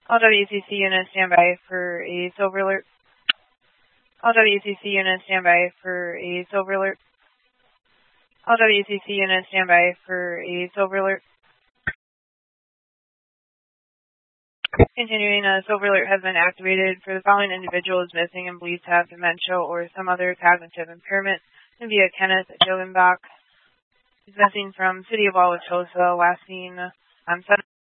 All WCC units stand by for a silver alert. All WCC units stand by for a silver alert. All WCC units stand by for a silver alert. Continuing, a silver alert has been activated for the following individuals missing and believed to have dementia or some other cognitive impairment. Via Kenneth Jovenbach is missing from City of Wauwatosa, last seen on 7